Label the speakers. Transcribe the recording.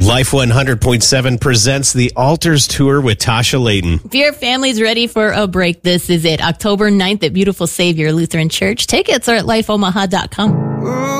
Speaker 1: Life 100.7 presents the Altars Tour with Tasha Layton.
Speaker 2: If your family's ready for a break, this is it. October 9th at Beautiful Savior Lutheran Church. Tickets are at lifeomaha.com.